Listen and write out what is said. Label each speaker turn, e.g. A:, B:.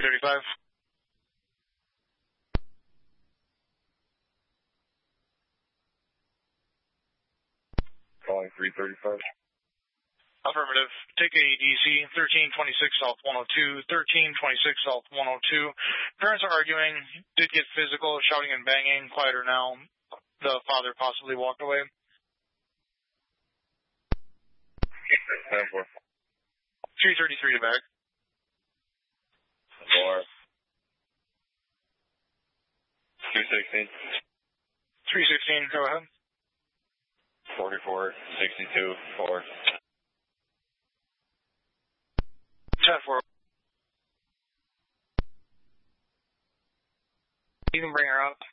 A: 35.
B: Calling 335.
A: Affirmative. Take a DC 1326 South 102, 1326 South 102. Parents are arguing, did get physical, shouting and banging, quieter now. The father possibly walked away.
B: 10-4.
A: 333 to back.
B: 4. 216.
A: 316, go ahead.
B: 44, 62, 4.
A: 10-4. You can bring her up.